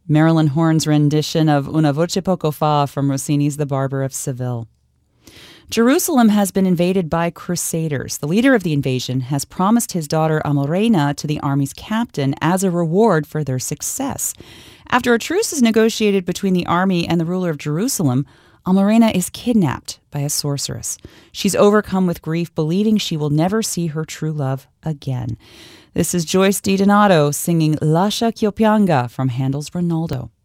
Marilyn Horne's rendition of Una voce poco fa from Rossini's The Barber of Seville. Jerusalem has been invaded by crusaders. The leader of the invasion has promised his daughter Amalreina to the army's captain as a reward for their success. After a truce is negotiated between the army and the ruler of Jerusalem, Amalreina is kidnapped by a sorceress. She's overcome with grief, believing she will never see her true love again. This is Joyce DiDonato singing Lascia ch'io pianga from Handel's Rinaldo.